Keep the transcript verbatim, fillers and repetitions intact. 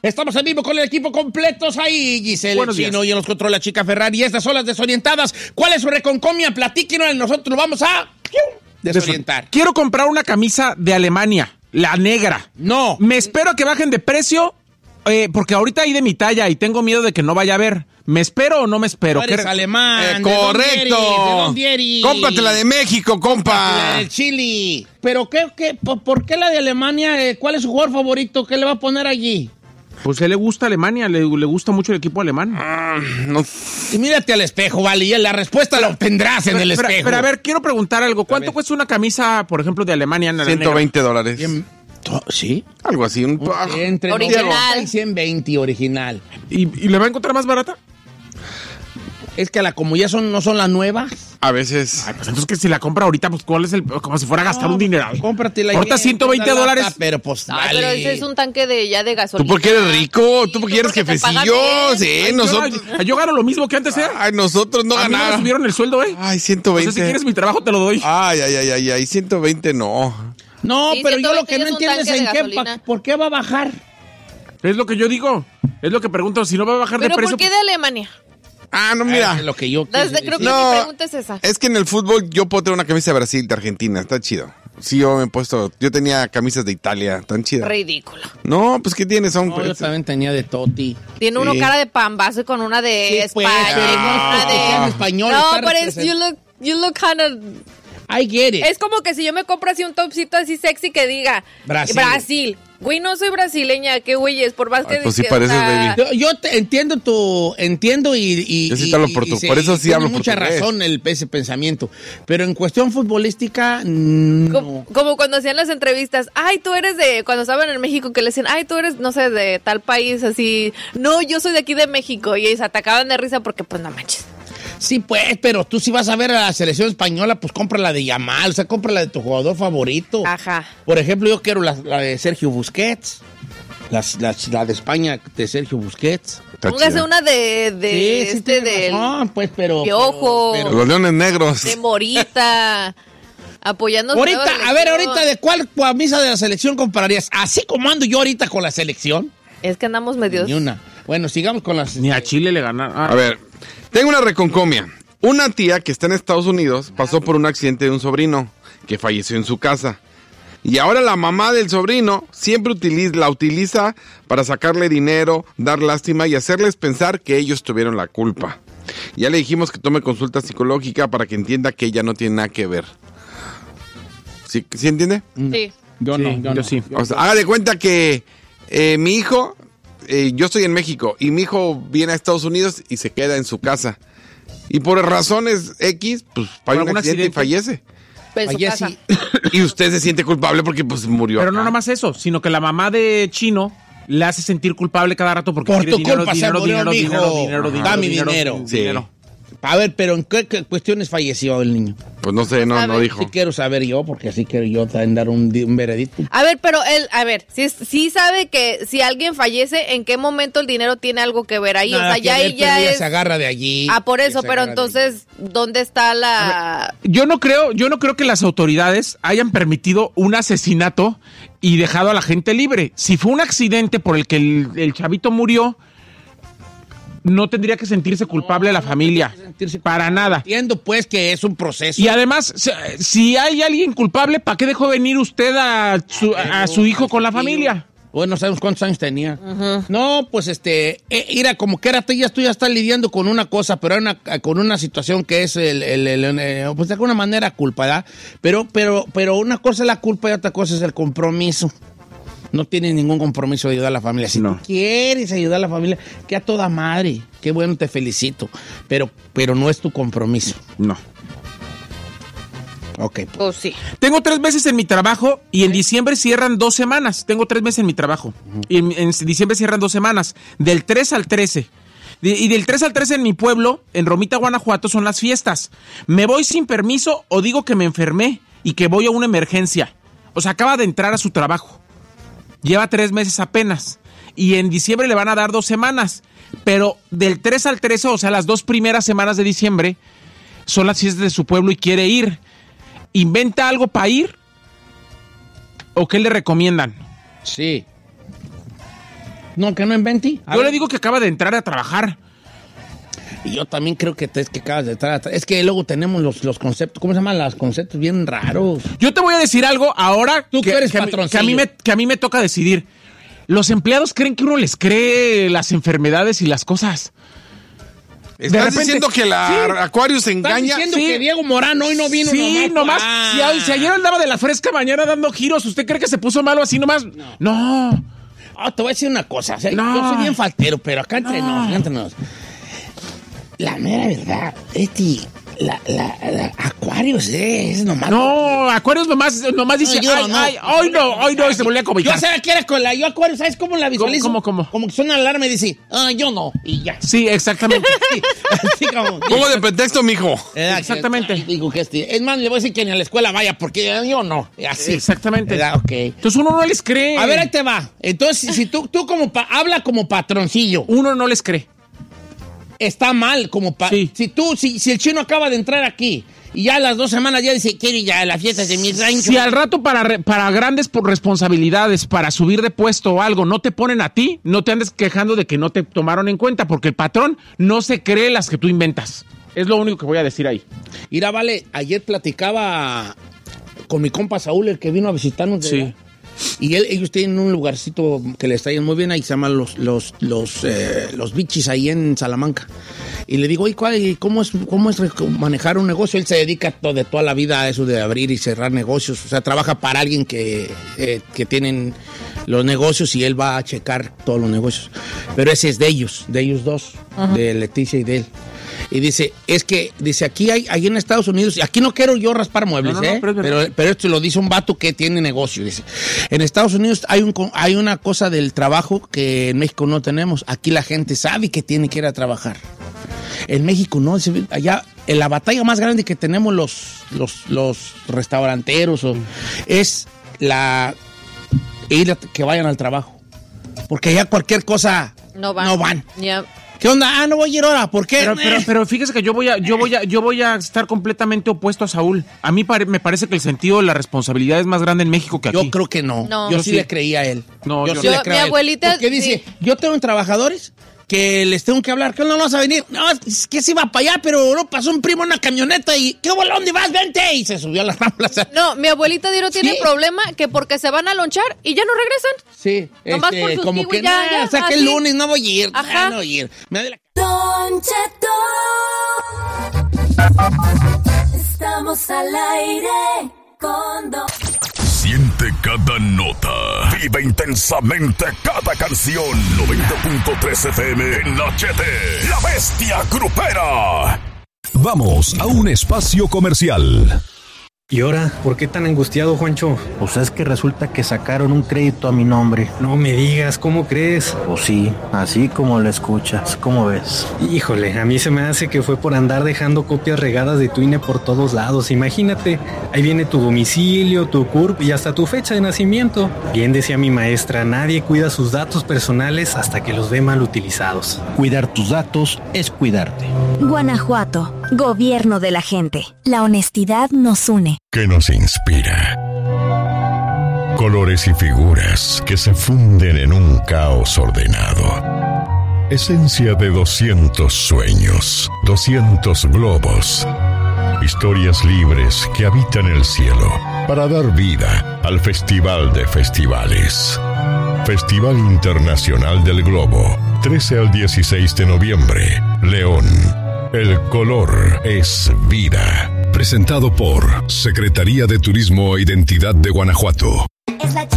Estamos en vivo con el equipo completos ahí. Giselle, el Chino y en los controles la chica Ferrari. Y estas son las desorientadas. ¿Cuál es su reconcomia? Platíquenos, nosotros lo vamos a desorientar. Quiero comprar una camisa de Alemania, la negra. No. Me espero a que bajen de precio, eh, porque ahorita hay de mi talla y tengo miedo de que no vaya a haber. ¿Me espero o no me espero? No eres alemán. Eh, correcto. Cómpratela de México, compa. La de Chile. ¿Pero qué, qué, por qué la de Alemania? Eh, ¿Cuál es su jugador favorito? ¿Qué le va a poner allí? Pues a él le gusta Alemania, le, le gusta mucho el equipo alemán. Ah, no. Y mírate al espejo, vale, y la respuesta la obtendrás en pero, el espejo. Pero, pero a ver, quiero preguntar algo. ¿Cuánto cuesta una camisa, por ejemplo, de Alemania? En la ciento veinte negra? dólares. ¿Sí? Algo así. Un... Entre original. y ciento veinte original. ¿Y, ¿Y le va a encontrar más barata? Es que la, como ya son, no son las nuevas. A veces. Ay, pues entonces que si la compra ahorita, pues ¿cuál es el...? Como si fuera a gastar no, un dineral. Cómpratela. Ahorita ciento veinte dólares. Pero pues no, vale. pero ese es un tanque de ya de gasolina. ¿Tú porque eres rico? ¿Tú porque sí, eres jefecillo? Sí, Ay, nosotros... Yo, yo gano lo mismo que antes, ¿eh? Ay, nosotros no ganamos. A mí no me subieron el sueldo, ¿eh? Ay, ciento veinte. O sea, si quieres mi trabajo, te lo doy. Ay, ay, ay, ay, ay, ciento veinte no. No, sí, pero yo lo que no es entiendo es en qué, pa, ¿por qué va a bajar? Es lo que yo digo. Es lo que pregunto. Si no va a bajar de ¿Pero precio... por qué de Alemania? Ah, no, mira. Es lo que yo Desde, creo que no, mi pregunta es esa. Es que en el fútbol yo puedo tener una camisa de Brasil, de Argentina, está chido. Sí, yo me he puesto, yo tenía camisas de Italia, tan chidas. Ridículo. No, pues ¿qué tienes? Son, no, yo también tenía de Toti. Tiene uno sí. cara de pambazo con una de sí, España. Pues, pero no, no, una de... en español. No, pero es, you look, you look kind of... I get it. Es como que si yo me compro así un topcito así sexy que diga Brasil. Brasil. Güey, no soy brasileña, qué güey es, por más que... Ay, pues sí que, pareces, o sea, baby. Yo, yo te entiendo tu, entiendo y, y, Yo sí y, te hablo y, portu- y por eso sí tiene hablo mucha portugués. razón el ese pensamiento, pero en cuestión futbolística no. como, como cuando hacían las entrevistas, ay, tú eres de, cuando estaban en México que le decían, ay, tú eres, no sé, de tal país, así, no, yo soy de aquí de México, y se atacaban de risa porque, pues, no manches. Sí, pues, pero tú si vas a ver a la selección española, pues compra la de Yamal, o sea, compra la de tu jugador favorito. Ajá. Por ejemplo, yo quiero la, la de Sergio Busquets, las, las, la de España de Sergio Busquets. Está Póngase chida. una de, de Sí, sí, este, tienes del razón, pues, pero... Piojo. pero- Los leones negros. de Morita, apoyando... Ahorita, a ver, ahorita, ¿de cuál camisa de la selección comprarías? Así como ando yo ahorita con la selección. Es que andamos medios... Ni una. Bueno, sigamos con las... Ni a Chile le ganaron. Ah. A ver, tengo una reconcomia. Una tía que está en Estados Unidos pasó por un accidente de un sobrino que falleció en su casa. Y ahora la mamá del sobrino siempre utiliza, la utiliza para sacarle dinero, dar lástima y hacerles pensar que ellos tuvieron la culpa. Ya le dijimos que tome consulta psicológica para que entienda que ella no tiene nada que ver. ¿Sí, ¿sí entiende? Sí. Yo no, Sí, yo, yo no. sí. O sea, haga de cuenta que eh, mi hijo, eh, yo estoy en México y mi hijo viene a Estados Unidos y se queda en su casa. Y por razones X, pues falla un algún accidente, accidente? y fallece. En su Oye, casa. sí. Y usted se siente culpable porque pues murió. Pero acá. no nomás eso, sino que la mamá de Chino le hace sentir culpable cada rato porque Por quiere tu dinero, culpa se dinero, murió dinero, mi dinero, hijo. dinero, dinero, Dame dinero, dinero. Sí. dinero. A ver, pero ¿en qué, qué cuestiones falleció el niño? Pues no sé, no, A no ver, dijo. Sí quiero saber yo, porque así quiero yo también dar un, un veredicto. A ver, pero él, a ver, si, si sabe que si alguien fallece, ¿en qué momento el dinero tiene algo que ver ahí? Nada o sea, que ya ver, ahí ya pero ella es... se agarra de allí. Ah, por Ella eso, se pero agarra de entonces, ¿dónde está la...? Yo no creo, yo no creo que las autoridades hayan permitido un asesinato y dejado a la gente libre. Si fue un accidente por el que el, el chavito murió, no tendría que sentirse culpable a la familia. sentirse Para nada. Entiendo, pues, que es un proceso. Y además, si- si hay alguien culpable, ¿para qué dejó venir usted a su, a su hijo con la familia? Bueno, no sabemos cuántos años tenía. No, pues este, eh, mira, como que era, ya tú ya estás lidiando con una cosa, pero hay una, con una situación que es el, el, el, el, eh, pues de alguna manera culpa, ¿verdad? Pero, pero, pero una cosa es la culpa y otra cosa es el compromiso. No tienes ningún compromiso de ayudar a la familia. Si No. tú quieres ayudar a la familia, que a toda madre. Qué bueno, te felicito. Pero, pero no es tu compromiso. No. Ok. Pues sí. Tengo tres meses en mi trabajo y en diciembre cierran dos semanas. Tengo tres meses en mi trabajo. Y en, en diciembre cierran dos semanas. Del tres al trece. De- y del tres al trece en mi pueblo, en Romita, Guanajuato, son las fiestas. ¿Me voy sin permiso o digo que me enfermé y que voy a una emergencia? O sea, acaba de entrar a su trabajo. Lleva tres meses apenas. Y en diciembre le van a dar dos semanas. Pero del tres al trece, o sea, las dos primeras semanas de diciembre, son las fiestas de su pueblo y quiere ir. ¿Inventa algo para ir? ¿O qué le recomiendan? Sí. No, que no invente. A Yo ver. le digo que acaba de entrar a trabajar. Y yo también creo que, te, es que acabas de estar. Es que luego tenemos los, los conceptos, ¿cómo se llaman? Los conceptos bien raros. Yo te voy a decir algo ahora. Tú que eres que, a mí- patroncillo. que a mí me, que a mí me toca decidir. Los empleados creen que uno les cree las enfermedades y las cosas. ¿Estás repente- diciendo que la Sí. Aquarius se ¿Estás engaña? diciendo Sí. que Diego Morán hoy no vino Sí, nomás. Ah. Si, a- si ayer andaba de la fresca mañana dando giros, ¿usted cree que se puso malo así nomás? No. No. Ah, te voy a decir una cosa. O sea, No. Yo soy bien faltero, pero acá entre No. nos, acá entre nos. La mera verdad, este, la, la, la Aquarius eh, es nomás. No, Acuarios nomás, nomás dice, No, yo ay, no. ay, hoy no, hoy no, y se volvió a Yo cobijar. sabía que era con la yo Acuarius, ¿sabes cómo la visualizo? ¿Cómo, cómo, cómo? Como que suena la alarma y dice, ah, yo no, y ya. Sí, exactamente. Sí, así como. Pongo de pretexto, mijo. Eh, Exactamente. que- Digo que este, es más, le voy a decir que ni a la escuela vaya, porque yo no. Así. Exactamente. ¿Verdad? Ok. Entonces uno no les cree. A ver, ahí te va. Entonces, si- si tú, tú como pa- habla como patroncillo, Uno no les cree. está mal como pa- Sí. si tú, si, si el chino acaba de entrar aquí y ya a las dos semanas ya dice, quiere ir ya a las fiestas de mi rancho. Si al rato para, re- para grandes por responsabilidades, para subir de puesto o algo, no te ponen a ti, no te andes quejando de que no te tomaron en cuenta, porque el patrón no se cree las que tú inventas. Es lo único que voy a decir ahí. Mira, vale, ayer platicaba con mi compa Saúl, el que vino a visitarnos. de Sí. allá. Y él, ellos tienen un lugarcito que le está yendo muy bien ahí, se llaman los, los, los, eh, los bichis ahí en Salamanca. Y le digo, oye, ¿cuál- ¿cómo es, cómo es manejar un negocio? Él se dedica to- de toda la vida a eso de abrir y cerrar negocios. O sea, trabaja para alguien que, eh, que tienen los negocios y él va a checar todos los negocios. Pero ese es de ellos, de ellos dos, de Leticia y de él. Y dice, es que, dice, aquí hay, ahí en Estados Unidos, aquí no quiero yo raspar muebles, No, no, no, ¿eh? pero es verdad. pero, pero esto lo dice un vato que tiene negocio, dice. En Estados Unidos hay, un, co- hay una cosa del trabajo que en México no tenemos. Aquí la gente sabe que tiene que ir a trabajar. En México no, dice, allá, en la batalla más grande que tenemos los, los, los restauranteros o, es la ir a- que vayan al trabajo. Porque allá cualquier cosa No van. No van. Ya. ¿Qué onda? Ah, no voy a ir ahora. ¿Por qué? Pero, pero, Eh. pero fíjese que yo voy a, yo voy a, yo voy a estar completamente opuesto a Saúl. A mí pare- me parece que el sentido de la responsabilidad es más grande en México que aquí. Yo creo que no. No. Yo Yo sí sí. le creía a él. No, yo sí no. le Yo- creo mi a él. abuelita, Porque dice, sí. yo tengo trabajadores que les tengo que hablar. ¿Qué no vas a venir? No, es que se iba para allá, pero no pasó un primo en una camioneta y ¿qué bola? ¿Dónde vas? Vente. Y se subió a la rambla. No, mi abuelita Diro tiene Sí. problema que porque se van a lonchar y ya no regresan. Sí. Nomás por sus como kiwis, que ya, no, ya, o sea, que el así. lunes no voy a ir. Ajá. Ya no voy a ir. Me da la... Don Cheto, estamos al aire con Don... Siente cada nota. Vive intensamente cada canción. noventa punto tres F M en H T. La Bestia Grupera. Vamos a un espacio comercial. ¿Y ahora? ¿Por qué tan angustiado, Juancho? Pues es que resulta que sacaron un crédito a mi nombre. No me digas, ¿cómo crees? Pues sí, así como lo escuchas, ¿cómo ves? Híjole, a mí se me hace que fue por andar dejando copias regadas de tu I N E por todos lados. Imagínate, ahí viene tu domicilio, tu C U R P y hasta tu fecha de nacimiento. Bien decía mi maestra, nadie cuida sus datos personales hasta que los ve mal utilizados. Cuidar tus datos es cuidarte. Guanajuato, gobierno de la gente. La honestidad nos une. Que nos inspira. Colores y figuras que se funden en un caos ordenado. Esencia de doscientos sueños, doscientos globos. Historias libres que habitan el cielo para dar vida al Festival de Festivales. Festival Internacional del Globo, trece al dieciséis de noviembre, León. El color es vida. Presentado por Secretaría de Turismo e Identidad de Guanajuato. Es la